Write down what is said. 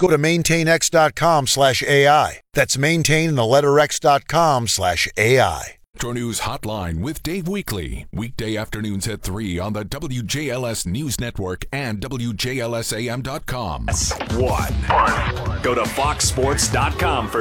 Go to maintainx.com/AI. That's maintainx.com/AI. Metro News Hotline with Dave Weekly. Weekday afternoons at 3 on the WJLS News Network and WJLSAM.com. One. Go to foxsports.com for